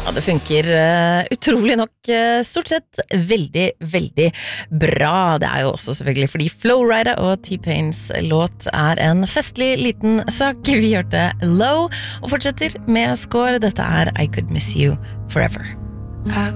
Ja, det funker utrolig nok stort sett veldig, veldig bra. Det jo også selvfølgelig fordi Flowrider og T-Pains låt en festlig liten sak. Vi hørte Low og fortsetter med score. Dette I Could Miss You Forever.